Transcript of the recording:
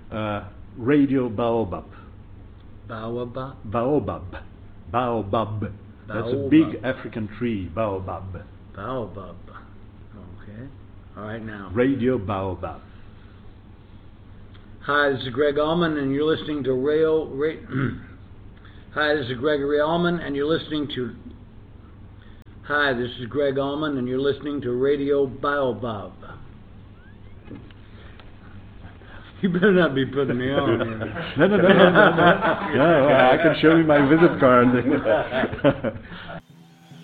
Radio Baobab. Baobab? Baobab. Baobab. That's a Baobab. big African tree, Baobab. Baobab. Okay. All right, now. Radio Baobab. Hi, this is Greg Allman, and you're listening to Hi, this is Gregory Allman, and you're listening to... Hi, this is Greg Allman, and you're listening to Radio Baobab. You better not be putting me on. No. I can show you my visit card.